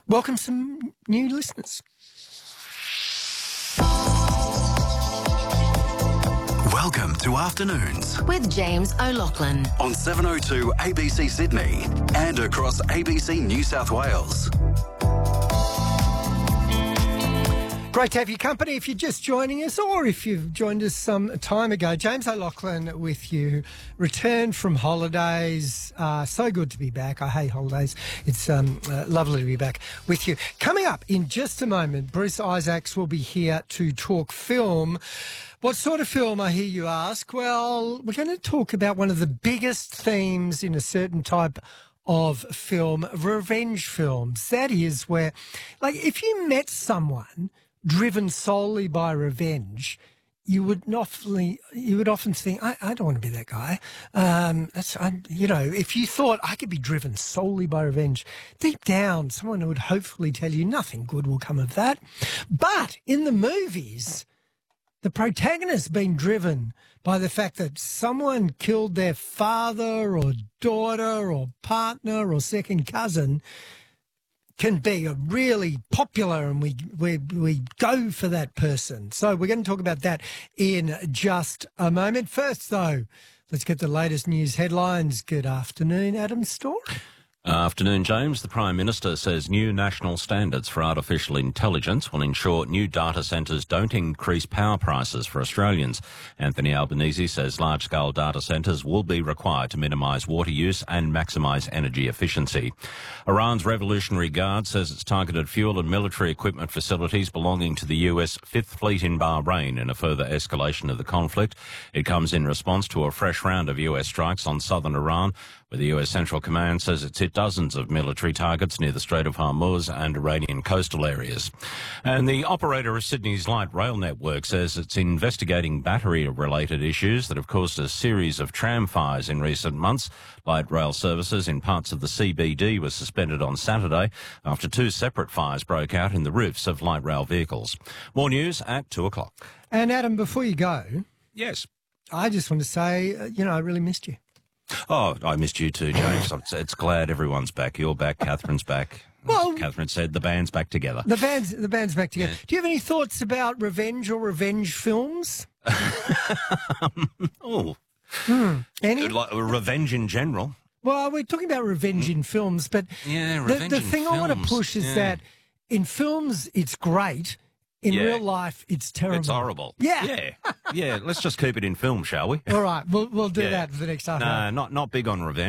welcome some new listeners. Welcome to Afternoons With James O'Loughlin. on 702 ABC Sydney and across ABC New South Wales. Great to have your company if you're just joining us or if you've joined us some time ago. James O'Loughlin with you. Returned from holidays. So good to be back. I hate holidays. It's lovely to be back with you. Coming up in just a moment, Bruce Isaacs will be here to talk film. What sort of film, I hear you ask? Well, we're going to talk about one of the biggest themes in a certain type of film, revenge films. That is where, like, if you met someone driven solely by revenge, you would often think, I don't want to be that guy. If you thought I could be driven solely by revenge, deep down, someone would hopefully tell you nothing good will come of that. But in the movies, the protagonist's been driven by the fact that someone killed their father or daughter or partner or second cousin can be a really popular, and we go for that person. So we're going to talk about that in just a moment. First, though, let's get the latest news headlines. Good afternoon, Adam Storr. Afternoon, James. The Prime Minister says new national standards for artificial intelligence will ensure new data centres don't increase power prices for Australians. Anthony Albanese says large-scale data centres will be required to minimise water use and maximise energy efficiency. Iran's Revolutionary Guard says it's targeted fuel and military equipment facilities belonging to the US Fifth Fleet in Bahrain in a further escalation of the conflict. It comes in response to a fresh round of US strikes on southern Iran, where the US Central Command says it's hit dozens of military targets near the Strait of Hormuz and Iranian coastal areas. And the operator of Sydney's light rail network says it's investigating battery-related issues that have caused a series of tram fires in recent months. Light rail services in parts of the CBD were suspended on Saturday after two separate fires broke out in the roofs of light rail vehicles. More news at 2 o'clock. And Adam, before you go, Yes. I just want to say, I really missed you. Oh, I missed you too, James. It's glad everyone's back. You're back. Catherine's back. Well, Catherine said the band's back together. The band's back together. Yeah. Do you have any thoughts about revenge or revenge films? Any? Like revenge in general. Well, we're talking about revenge in films, but Yeah, the revenge in thing I want to films. push is Yeah. that in films it's great, in Yeah. real life it's terrible. It's horrible. Yeah. Yeah. Let's just keep it in film, shall we? All right, we'll do Yeah. that for the next half hour. No, not big on revenge.